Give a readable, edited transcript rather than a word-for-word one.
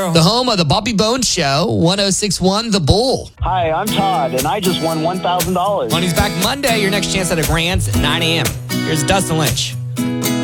The home of the Bobby Bones Show, 1061 The Bull. Hi, I'm Todd, and I just won $1,000. Money's back Monday. Your next chance at a grand at 9 a.m. Here's Dustin Lynch.